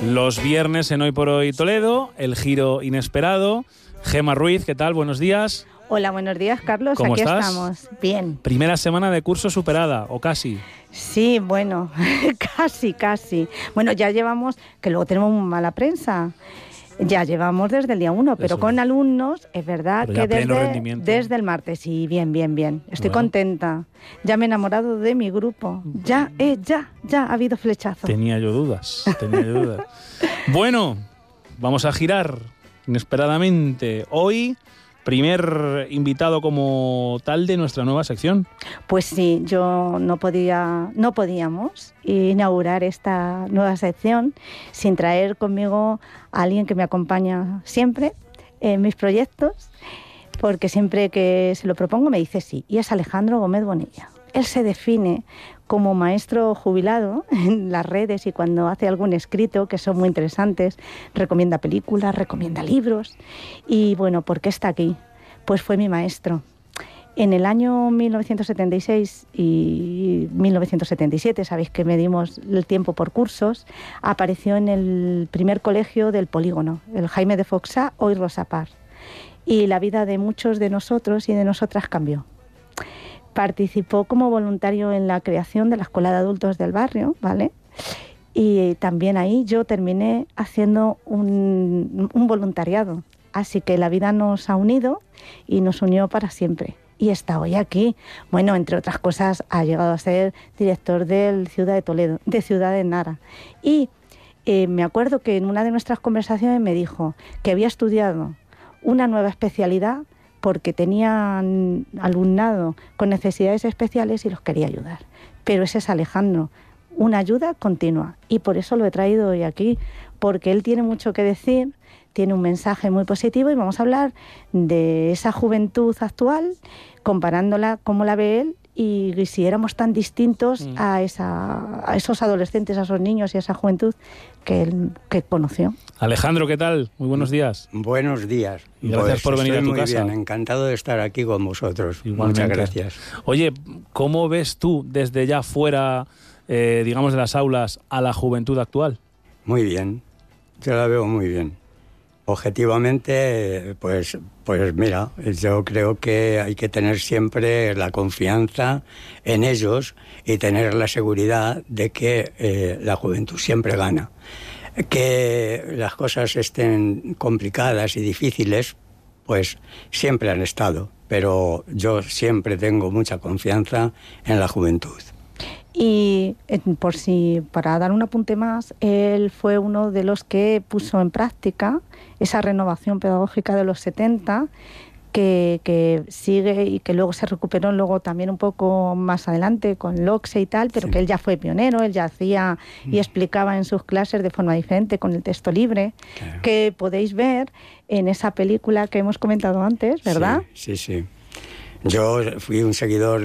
Los viernes en Hoy por Hoy Toledo, el giro inesperado. Gemma Ruiz, ¿qué tal? Buenos días. Hola, buenos días, Carlos. ¿Cómo Aquí estás? estamos. Bien. Primera semana de curso superada, o casi. Sí, bueno, casi. Bueno, ya llevamos, que luego tenemos mala prensa, ya llevamos desde el día 1, pero Eso con es. alumnos es verdad Pero ya que pleno rendimiento. desde el martes. Sí, bien. Estoy Bueno. contenta. Ya me he enamorado de mi grupo. Ya ha habido flechazo. Tenía yo dudas. Bueno, vamos a girar inesperadamente. Hoy, primer invitado como tal de nuestra nueva sección. Pues sí, no podíamos inaugurar esta nueva sección sin traer conmigo a alguien que me acompaña siempre en mis proyectos, porque siempre que se lo propongo me dice sí, y es Alejandro Gómez Bonilla. Él se define como maestro jubilado en las redes y cuando hace algún escrito, que son muy interesantes, recomienda películas, recomienda libros. Y bueno, ¿por qué está aquí? Pues fue mi maestro. En el año 1976 y 1977, sabéis que medimos el tiempo por cursos, apareció en el primer colegio del Polígono, el Jaime de Foxá, hoy Rosa Parks. Y la vida de muchos de nosotros y de nosotras cambió. Participó como voluntario en la creación de la Escuela de Adultos del barrio, ¿vale? Y también ahí yo terminé haciendo un voluntariado. Así que la vida nos ha unido y nos unió para siempre. Y está hoy aquí. Bueno, entre otras cosas, ha llegado a ser director del Ciudad de Toledo, de Ciudad de Nara. Y me acuerdo que en una de nuestras conversaciones me dijo que había estudiado una nueva especialidad porque tenían alumnado con necesidades especiales y los quería ayudar. Pero ese es Alejandro, una ayuda continua. Y por eso lo he traído hoy aquí, porque él tiene mucho que decir, tiene un mensaje muy positivo y vamos a hablar de esa juventud actual, comparándola cómo la ve él y si éramos tan distintos a esos adolescentes, a esos niños y a esa juventud que él conoció. Alejandro, ¿qué tal? Muy buenos días. Buenos días. Y gracias por venir a tu casa. Muy bien, encantado de estar aquí con vosotros. Igualmente. Muchas gracias. Oye, ¿cómo ves tú desde ya fuera, digamos, de las aulas a la juventud actual? Muy bien, yo la veo muy bien. Objetivamente, pues mira, yo creo que hay que tener siempre la confianza en ellos y tener la seguridad de que la juventud siempre gana. Que las cosas estén complicadas y difíciles, pues siempre han estado, pero yo siempre tengo mucha confianza en la juventud. Y para dar un apunte más, él fue uno de los que puso en práctica esa renovación pedagógica de los 70, que sigue y que luego se recuperó luego también un poco más adelante con Loxe y tal, pero sí, que él ya fue pionero, él ya hacía y explicaba en sus clases de forma diferente con el texto libre, claro, que podéis ver en esa película que hemos comentado antes, ¿verdad? Sí. Yo fui un seguidor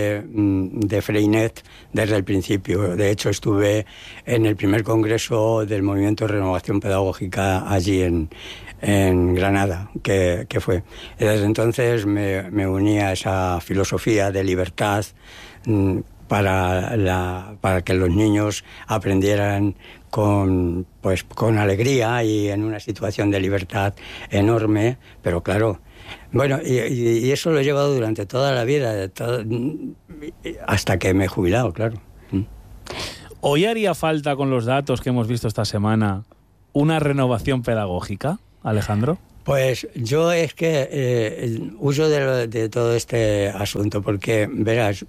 de Freinet desde el principio. De hecho, estuve en el primer congreso del Movimiento de Renovación Pedagógica allí en Granada, que fue. Y desde entonces me uní a esa filosofía de libertad para que los niños aprendieran con alegría y en una situación de libertad enorme, pero claro. Bueno, y eso lo he llevado durante toda la vida, hasta que me he jubilado, claro. ¿Hoy haría falta, con los datos que hemos visto esta semana, una renovación pedagógica, Alejandro? Pues yo es que huyo de todo este asunto, porque, verás,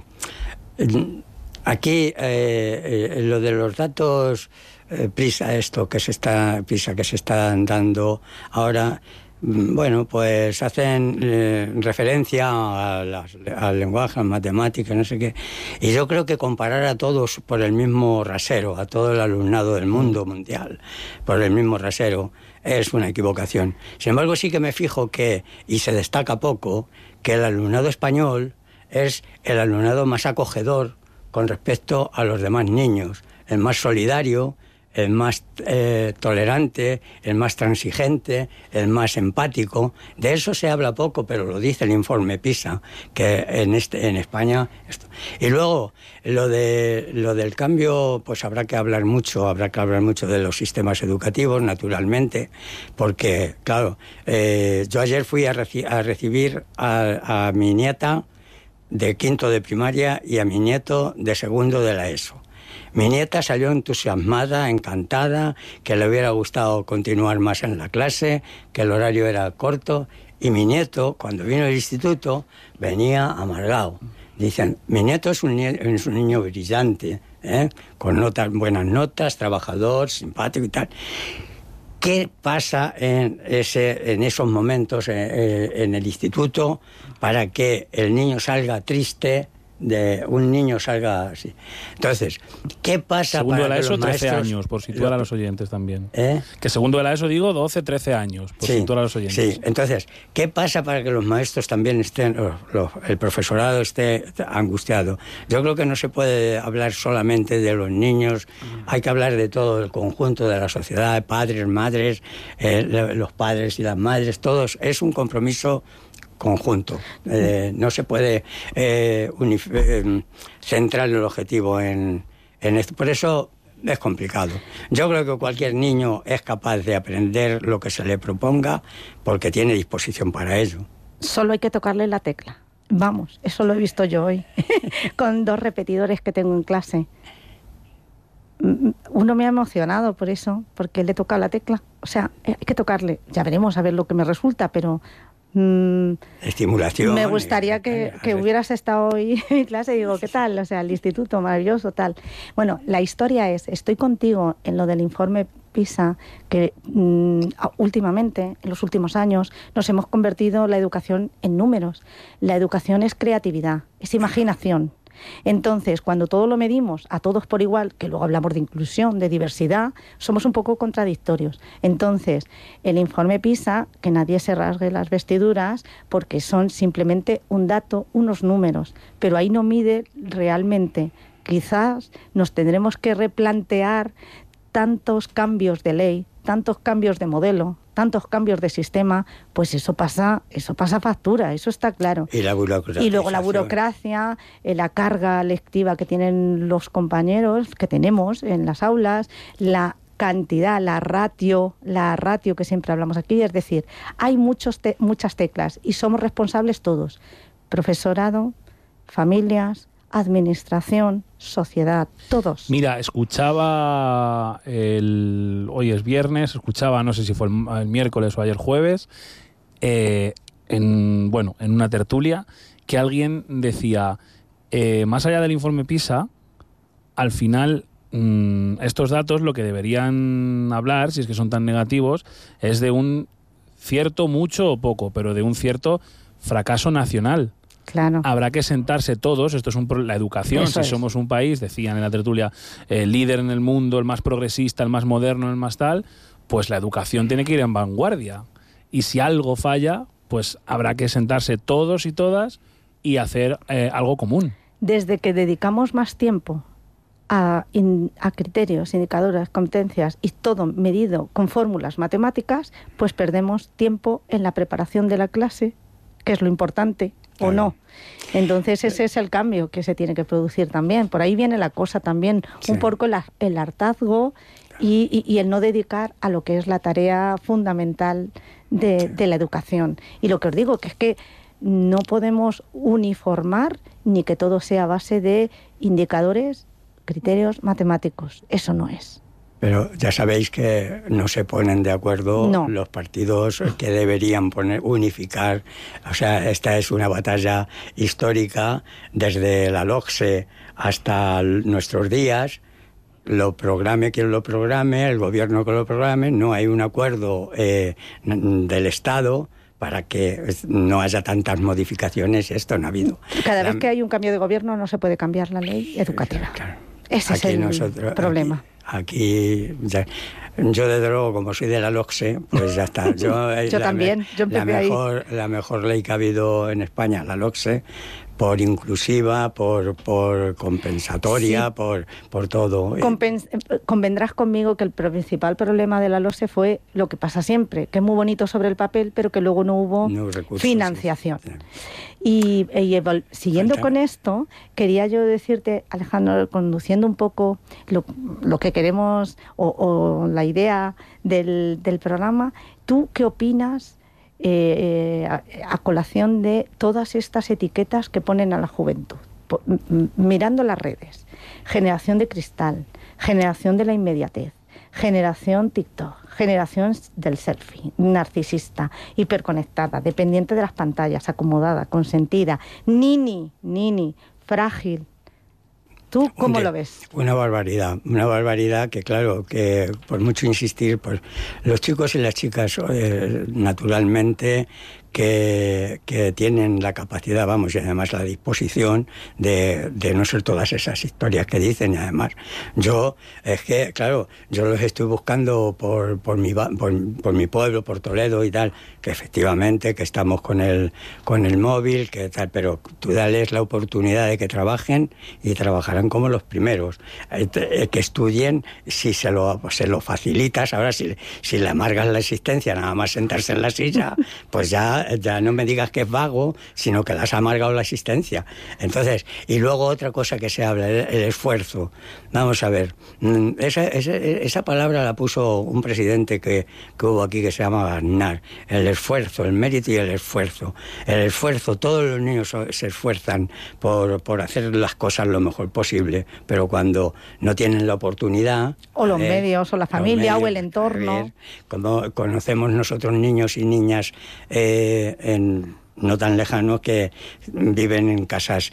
aquí lo de los datos, PISA que se están dando ahora. Bueno, pues hacen referencia al lenguaje, a matemáticas, no sé qué. Y yo creo que comparar a todos por el mismo rasero, a todo el alumnado del mundo mundial, por el mismo rasero, es una equivocación. Sin embargo, sí que me fijo y se destaca poco, que el alumnado español es el alumnado más acogedor con respecto a los demás niños, el más solidario, el más tolerante, el más transigente, el más empático. De eso se habla poco, pero lo dice el informe PISA, que en España... Y luego, lo del cambio, pues habrá que hablar mucho de los sistemas educativos, naturalmente, porque, claro, yo ayer fui a recibir a mi nieta de quinto de primaria y a mi nieto de segundo de la ESO. Mi nieta salió entusiasmada, encantada, que le hubiera gustado continuar más en la clase, que el horario era corto, y mi nieto, cuando vino al instituto, venía amargado. Dicen, mi nieto es un niño brillante, con buenas notas, trabajador, simpático y tal. ¿Qué pasa en esos momentos en el instituto para que el niño salga triste, un niño salga así? Entonces, ¿qué pasa segundo para de la ESO, que los maestros... 13 años, por situar a los oyentes también. ¿Eh? Que segundo de la ESO, digo, 12, 13 años, por situar a los oyentes. Sí, entonces, ¿qué pasa para que los maestros también estén, el profesorado esté angustiado? Yo creo que no se puede hablar solamente de los niños, hay que hablar de todo el conjunto de la sociedad, padres, madres, los padres y las madres, todos. Es un compromiso conjunto. No se puede centrar el objetivo en esto. Por eso es complicado. Yo creo que cualquier niño es capaz de aprender lo que se le proponga porque tiene disposición para ello. Solo hay que tocarle la tecla. Vamos, eso lo he visto yo hoy con 2 repetidores que tengo en clase. Uno me ha emocionado por eso, porque le toca la tecla. O sea, hay que tocarle. Ya veremos a ver lo que me resulta, pero... estimulación. Me gustaría que hubieras estado hoy en clase y digo, ¿qué tal? O sea, el instituto, maravilloso, tal. Bueno, la historia es, estoy contigo en lo del informe PISA, que últimamente, en los últimos años, nos hemos convertido la educación en números. La educación es creatividad, es imaginación. Entonces, cuando todo lo medimos a todos por igual, que luego hablamos de inclusión, de diversidad, somos un poco contradictorios. Entonces, el informe PISA, que nadie se rasgue las vestiduras, porque son simplemente un dato, unos números, pero ahí no mide realmente. Quizás nos tendremos que replantear tantos cambios de ley, tantos cambios de modelo, tantos cambios de sistema, pues eso pasa factura, eso está claro. Y la burocracia. Y luego la burocracia, la carga lectiva que tienen los compañeros, que tenemos en las aulas, la cantidad, la ratio que siempre hablamos aquí, es decir, hay muchas teclas y somos responsables todos, profesorado, familias, administración, sociedad, todos. Mira, escuchaba hoy es viernes, no sé si fue el miércoles o ayer jueves, en una tertulia, que alguien decía, más allá del informe PISA, al final estos datos lo que deberían hablar, si es que son tan negativos, es de un cierto, mucho o poco, pero de un cierto fracaso nacional. Claro. Habrá que sentarse todos, esto es la educación, eso si somos un país, decían en la tertulia, líder en el mundo, el más progresista, el más moderno, el más tal, pues la educación tiene que ir en vanguardia. Y si algo falla, pues habrá que sentarse todos y todas y hacer algo común. Desde que dedicamos más tiempo a criterios, indicadores, competencias y todo medido con fórmulas matemáticas, pues perdemos tiempo en la preparación de la clase, que es lo importante, o no. Entonces ese es el cambio que se tiene que producir también. Por ahí viene la cosa también, un poco el hartazgo y el no dedicar a lo que es la tarea fundamental de la educación. Y lo que os digo, que es que no podemos uniformar ni que todo sea a base de indicadores, criterios matemáticos. Eso no es. Pero ya sabéis que no se ponen de acuerdo los partidos que deberían unificar. O sea, esta es una batalla histórica desde la LOCSE hasta nuestros días. Lo programe quien lo programe, el gobierno que lo programe. No hay un acuerdo del Estado para que no haya tantas modificaciones. Esto no ha habido. Cada vez que hay un cambio de gobierno no se puede cambiar la ley educativa. Claro. Ese es el problema. Aquí yo desde luego, como soy de la LOCSE, pues ya está. Yo también, yo empecé ahí. La mejor ley que ha habido en España, la LOCSE, por inclusiva, por compensatoria, sí. por todo. Convendrás conmigo que el principal problema de la LOSE fue lo que pasa siempre, que es muy bonito sobre el papel, pero que luego no hubo financiación. Sí. Y siguiendo con esto, quería yo decirte, Alejandro, conduciendo un poco lo que queremos o la idea del programa, ¿tú qué opinas a colación de todas estas etiquetas que ponen a la juventud? Mirando las redes, generación de cristal, generación de la inmediatez, generación TikTok, generación del selfie, narcisista, hiperconectada, dependiente de las pantallas, acomodada, consentida, nini, frágil. ¿Tú cómo lo ves? Una barbaridad que claro, que por mucho insistir, pues los chicos y las chicas naturalmente que tienen la capacidad, vamos, y además la disposición de no ser todas esas historias que dicen. Y además, yo los estoy buscando por mi pueblo, por Toledo y tal, que efectivamente que estamos con el móvil, que tal, pero tú dales la oportunidad de que trabajen y trabajarán como los primeros, que estudien, si se lo facilitas. Ahora si le amargas la existencia nada más sentarse en la silla, pues ya no me digas que es vago, sino que le has amargado la existencia. Entonces, y luego otra cosa que se habla, el esfuerzo. Vamos a ver, esa palabra la puso un presidente que hubo aquí que se llama Aznar. El esfuerzo, el mérito y el esfuerzo. El esfuerzo, todos los niños se esfuerzan por hacer las cosas lo mejor posible, pero cuando no tienen la oportunidad... O los medios, o la familia, o el entorno. Como conocemos nosotros niños y niñas no tan lejanos que viven en casas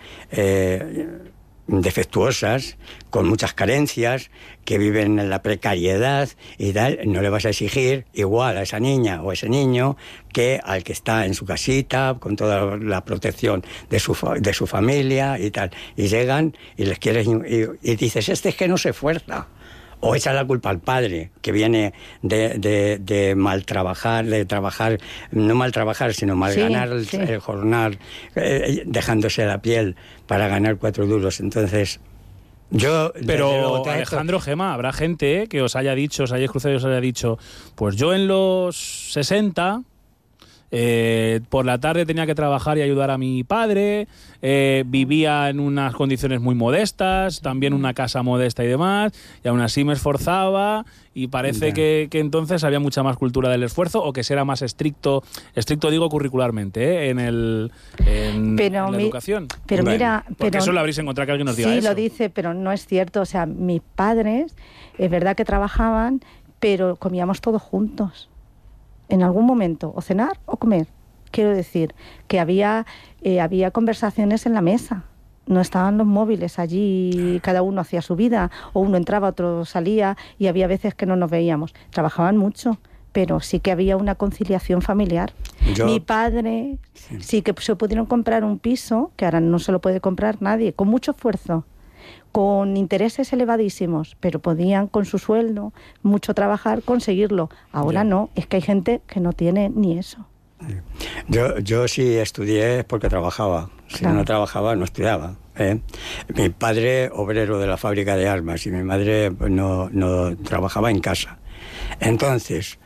defectuosas, con muchas carencias, que viven en la precariedad y tal, no le vas a exigir igual a esa niña o ese niño que al que está en su casita, con toda la protección de su familia y tal. Y llegan y les quieres y dices, este es que no se esfuerza. O echa la culpa al padre, que viene de mal trabajar, no mal trabajar, sino mal ganar el jornal, dejándose la piel para ganar 4 duros. Entonces, Pero, Alejandro, Gema, habrá gente que os haya dicho, os hayáis cruzado y os haya dicho, pues yo en los 60... por la tarde tenía que trabajar y ayudar a mi padre, vivía en unas condiciones muy modestas, también una casa modesta y demás, y aún así me esforzaba, y parece que entonces había mucha más cultura del esfuerzo, o que se era más estricto digo curricularmente, en la educación. Pero mira, porque eso lo habréis encontrado que alguien nos diga eso. Sí, lo dice, pero no es cierto. O sea, mis padres, es verdad que trabajaban, pero comíamos todos juntos. En algún momento, o cenar o comer. Quiero decir que había conversaciones en la mesa. No estaban los móviles allí, cada uno hacía su vida, o uno entraba, otro salía, y había veces que no nos veíamos. Trabajaban mucho, pero sí que había una conciliación familiar. Mi padre sí que se pudieron comprar un piso, que ahora no se lo puede comprar nadie, con mucho esfuerzo, con intereses elevadísimos, pero podían con su sueldo, mucho trabajar, conseguirlo. Ahora no, es que hay gente que no tiene ni eso. Yo sí estudié porque trabajaba. Si no trabajaba, no estudiaba. Mi padre, obrero de la fábrica de armas, y mi madre no trabajaba en casa. Entonces,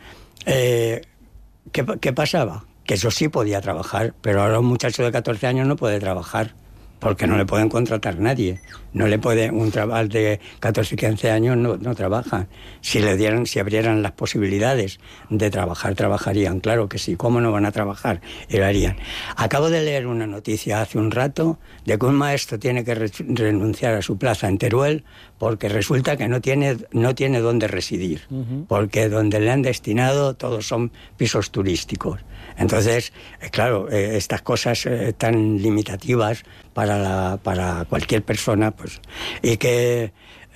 ¿qué pasaba? Que yo sí podía trabajar, pero ahora un muchacho de 14 años no puede trabajar, porque no le pueden contratar nadie. Un chaval de 14 y 15 años no trabaja. Si abrieran las posibilidades de trabajar, trabajarían. Claro que sí, ¿cómo no van a trabajar? Y lo harían. Acabo de leer una noticia hace un rato de que un maestro tiene que renunciar a su plaza en Teruel porque resulta que no tiene dónde residir. Porque donde le han destinado todos son pisos turísticos. Entonces, claro, estas cosas tan limitativas para cualquier persona, pues, y que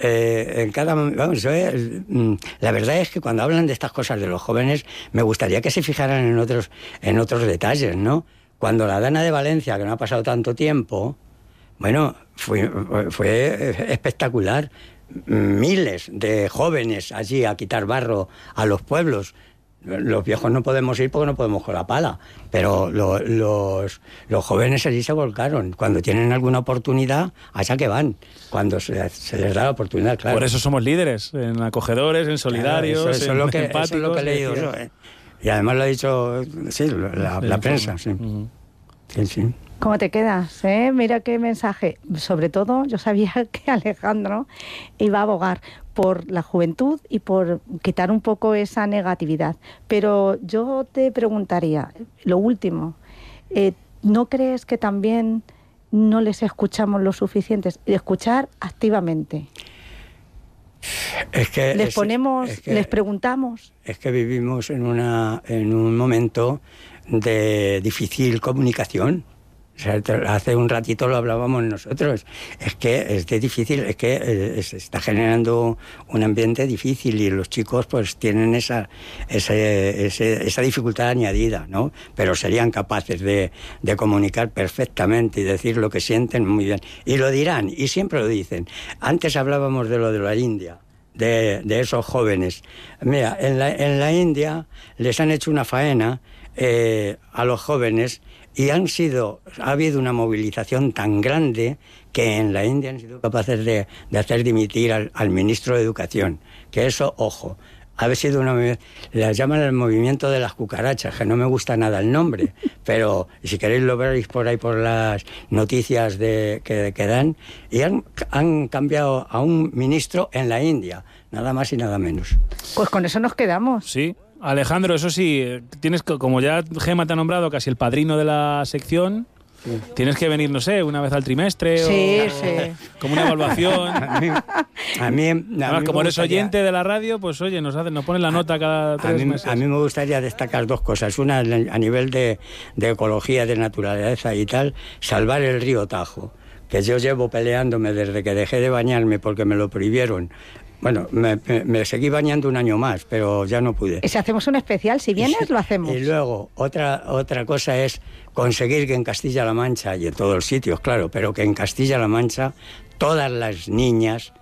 la verdad es que cuando hablan de estas cosas de los jóvenes, me gustaría que se fijaran en otros detalles, ¿no? Cuando la Dana de Valencia, que no ha pasado tanto tiempo, bueno, fue espectacular. Miles de jóvenes allí a quitar barro a los pueblos. Los viejos no podemos ir porque no podemos con la pala, pero los jóvenes allí se volcaron. Cuando tienen alguna oportunidad, allá que van, cuando se les da la oportunidad, claro. Por eso somos líderes, en acogedores, en solidarios, claro, eso empáticos. Eso es lo que he leído yo, Y además lo ha dicho, sí, la prensa, sí. Sí. ¿Cómo te quedas? Mira qué mensaje. Sobre todo, yo sabía que Alejandro iba a abogar por la juventud y por quitar un poco esa negatividad. Pero yo te preguntaría, lo último, ¿no crees que también no les escuchamos lo suficientes? Escuchar activamente. Es que les preguntamos. Es que vivimos en un momento de difícil comunicación. O sea, hace un ratito lo hablábamos nosotros. Es que es difícil, es que se está generando un ambiente difícil y los chicos pues tienen esa dificultad añadida, ¿no? Pero serían capaces de comunicar perfectamente y decir lo que sienten muy bien. Y lo dirán, y siempre lo dicen. Antes hablábamos de lo de la India, de esos jóvenes. Mira, en la India les han hecho una faena a los jóvenes y ha habido una movilización tan grande que en la India han sido capaces de hacer dimitir al ministro de Educación. Que eso, ojo, ha sido la llaman el movimiento de las cucarachas, que no me gusta nada el nombre, pero si queréis lo veréis por ahí por las noticias que dan, y han cambiado a un ministro en la India, nada más y nada menos. Pues con eso nos quedamos. Sí. Alejandro, eso sí, tienes, como ya Gema te ha nombrado casi el padrino de la sección, sí. Tienes que venir, no sé, una vez al trimestre sí. Como una evaluación. A mí como eres oyente de la radio, pues oye, nos ponen la nota cada 3 meses. A mí me gustaría destacar 2 cosas. Una, a nivel de ecología, de naturaleza y tal, salvar el río Tajo, que yo llevo peleándome desde que dejé de bañarme porque me lo prohibieron. Bueno, me seguí bañando un año más, pero ya no pude. Y si hacemos un especial, si vienes, lo hacemos. Y luego, otra cosa es conseguir que en Castilla-La Mancha, y en todos los sitios, claro, pero que en Castilla-La Mancha todas las niñas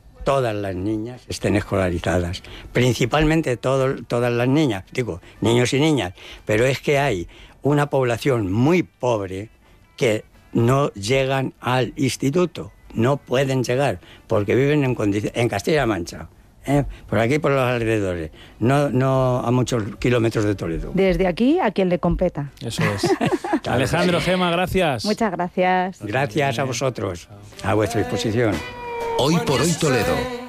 estén escolarizadas. Principalmente todas las niñas, digo, niños y niñas. Pero es que hay una población muy pobre que no llegan al instituto. No pueden llegar porque viven en Castilla-La Mancha, por aquí, por los alrededores, no a muchos kilómetros de Toledo. Desde aquí a quien le competa. Eso es. Alejandro, Gema, gracias. Muchas gracias. Gracias a vosotros, a vuestra disposición. Hoy por hoy Toledo.